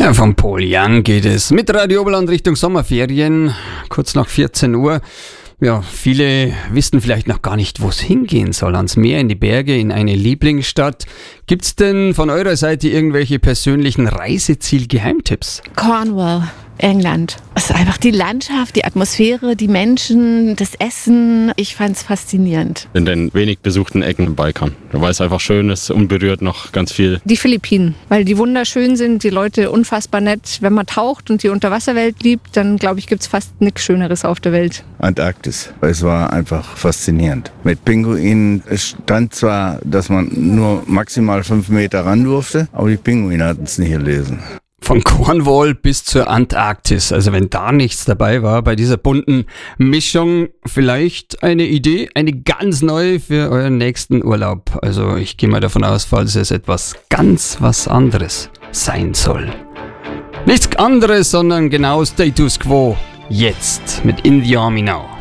Ja, von Paul Young geht es mit Radio Oberland Richtung Sommerferien, kurz nach 14 Uhr. Ja, viele wissen vielleicht noch gar nicht, wo es hingehen soll. Ans Meer, in die Berge, in eine Lieblingsstadt. Gibt's denn von eurer Seite irgendwelche persönlichen Reiseziel-Geheimtipps? Cornwall, England. Es ist einfach die Landschaft, die Atmosphäre, die Menschen, das Essen. Ich fand's faszinierend. In den wenig besuchten Ecken im Balkan. Weil es einfach schön ist, unberührt noch ganz viel. Die Philippinen, weil die wunderschön sind, die Leute unfassbar nett. Wenn man taucht und die Unterwasserwelt liebt, dann glaube ich, gibt's fast nichts Schöneres auf der Welt. Antarktis. Es war einfach faszinierend. Mit Pinguinen, es stand zwar, dass man nur maximal 5 Meter ran durfte, aber die Pinguine hatten es nicht gelesen. Von Cornwall bis zur Antarktis. Also wenn da nichts dabei war bei dieser bunten Mischung, vielleicht eine Idee, eine ganz neue für euren nächsten Urlaub. Also ich gehe mal davon aus, falls es etwas ganz was anderes sein soll. Nichts anderes, sondern genau Status Quo. Jetzt mit In the Army Now.